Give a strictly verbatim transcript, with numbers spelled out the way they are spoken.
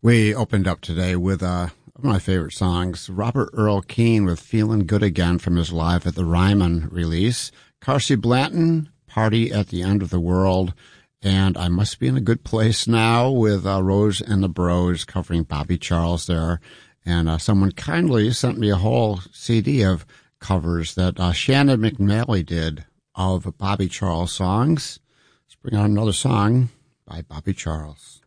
We opened up today with uh, one of my favorite songs, Robert Earl Keen with Feeling Good Again from his Live at the Ryman release. Carsey Blanton, Party at the End of the World, and I Must Be in a Good Place Now with uh, Rose and the Bros covering Bobby Charles there. And uh, someone kindly sent me a whole C D of covers that uh, Shannon McNally did of Bobby Charles songs. Let's bring out another song by Bobby Charles.